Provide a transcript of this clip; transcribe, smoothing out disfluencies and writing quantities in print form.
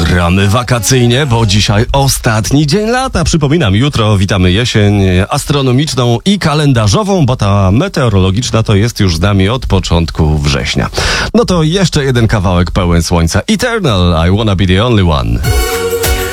Gramy wakacyjnie, bo dzisiaj ostatni dzień lata. Przypominam, jutro witamy jesień astronomiczną i kalendarzową, bo ta meteorologiczna to jest już z nami od początku września. No to jeszcze jeden kawałek pełen słońca. Eternal, I wanna be the only one.